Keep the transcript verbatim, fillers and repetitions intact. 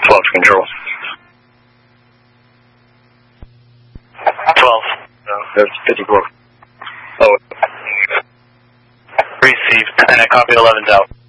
twelve to control. twelve. No, that's fifty-four. Oh. Received. And I copy eleven's out.